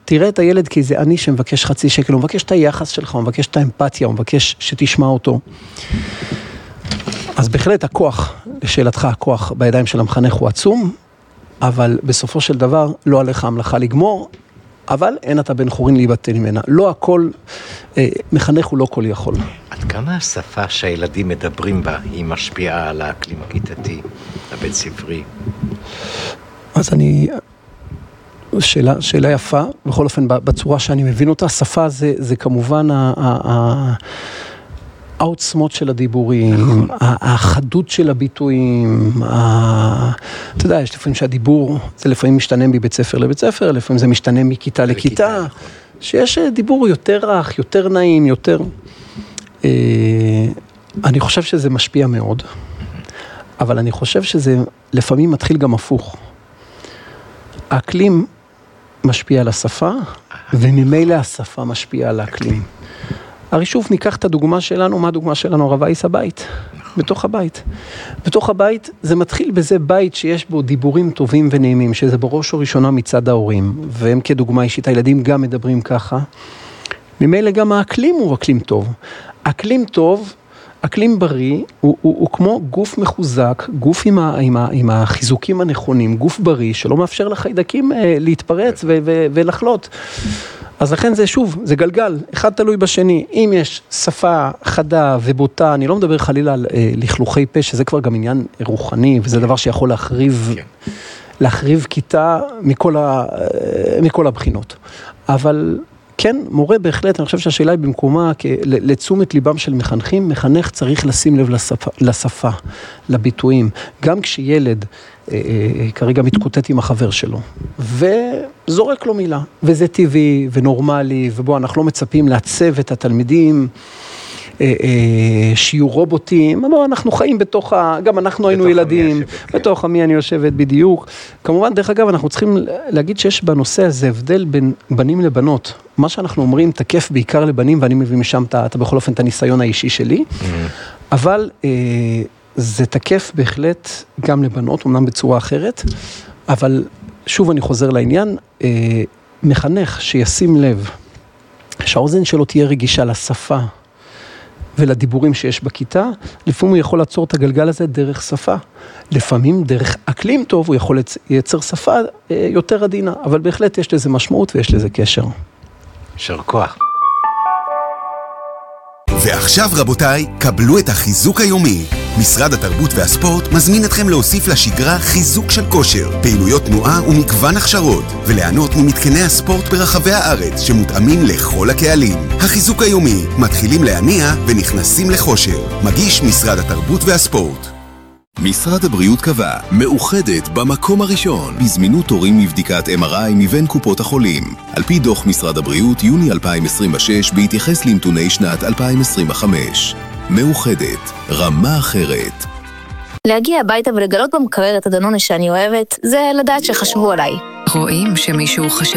תראה את הילד כי זה אני שמבקש חצי שקל, הוא מבקש את היחס שלך, הוא מבקש את האמפתיה, הוא מבקש שתשמע אותו. אז בהחלט הכוח, לשאלתך, הכוח בידיים של המחנך הוא עצום, אבל בסופו של דבר לא עליך המלאכה לגמור, אבל אין אתה בן חורין להיבטל ממנה. לא הכל, מחנך הוא לא כל יכול. עד כמה השפה שהילדים מדברים בה היא משפיעה על האקלים הכיתתי, הבית ספרי? אז שאלה יפה, בכל אופן בצורה שאני מבין אותה, שפה זה כמובן העוצמות של הדיבורים, החדות של הביטויים, אתה יודע, יש לפעמים שהדיבור, זה לפעמים משתנה מבית ספר לבית ספר, לפעמים זה משתנה מכיתה לכיתה, שיש דיבור יותר רך, יותר נעים, יותר... אני חושב שזה משפיע מאוד, אבל אני חושב שזה לפעמים מתחיל גם הפוך. האקלים משפיע על השפה, וממילא השפה משפיעה על האקלים. הרי שוב ניקח את הדוגמה שלנו, מה הדוגמה שלנו? הרב וייס הבית, בתוך הבית. בתוך הבית זה מתחיל בזה בית שיש בו דיבורים טובים ונעימים, שזה בראש וראשונה מצד ההורים, והם כדוגמה אישית, הילדים גם מדברים ככה. ממילא גם האקלים הוא אקלים טוב. אקלים טוב, אקלים בריא, הוא כמו גוף מחוזק, גוף עם החיזוקים הנכונים, גוף בריא, שלא מאפשר לחיידקים להתפרץ ולחלות. אז לכן זה שוב, זה גלגל, אחד תלוי בשני. אם יש שפה חדה ובוטה, אני לא מדבר חלילה על לכלוכי פה, שזה כבר גם עניין רוחני, וזה דבר שיכול להחריב כיתה מכל הבחינות. אבל כן, מורה בהחלט, אני חושב שהשאלה היא במקומה, לתשומת ליבם של מחנכים, מחנך צריך לשים לב לשפה, לביטויים. גם כשילד כרגע מתקוטט עם החבר שלו, וזורק לו מילה, וזה טבעי ונורמלי, ובו אנחנו לא מצפים לעצב את התלמידים, שיהיו רובוטים, אבל אנחנו חיים בתוך, גם אנחנו היינו ילדים, בתוך עמי אני יושבת בדיוק. כמובן, דרך אגב, אנחנו צריכים להגיד שיש בנושא הזה הבדל בין בנים לבנות. מה שאנחנו אומרים תקף בעיקר לבנים, ואני מביא משם אתה בכל אופן את הניסיון האישי שלי, אבל זה תקף בהחלט גם לבנות, אמנם בצורה אחרת, אבל שוב אני חוזר לעניין, מחנך שישים לב, שהאוזן שלו תהיה רגישה לשפה, ולדיבורים שיש בכיתה, לפעמים הוא יכול לעצור את הגלגל הזה דרך שפה. לפעמים דרך אקלים טוב הוא יכול לייצר שפה יותר עדינה, אבל בהחלט יש לזה משמעות ויש לזה קשר. יישר כוח. ועכשיו רבותיי, קבלו את החיזוק היומי. משרד התרבות והספורט מזמין אתכם להוסיף לשגרה חיזוק של כושר, פעילויות תנועה ומגוון הכשרות, וליהנות ממתקני הספורט ברחבי הארץ שמותאמים לכל הקהלים. החיזוק היומי, מתחילים להניע ונכנסים לכושר. מגיש משרד התרבות והספורט. משרד הבריאות קבע, מאוחדת במקום הראשון, בזמינות תורים לבדיקת MRI מבין קופות החולים. על פי דוח משרד הבריאות, יוני 2026, בהתייחס לנתוני שנת 2025. מאוחדת, רמה אחרת. להגיע הביתה ולגלות במקרר את הדנונה שאני אוהבת, זה לדעת שחשבו עליי. רואים שמישהו חשב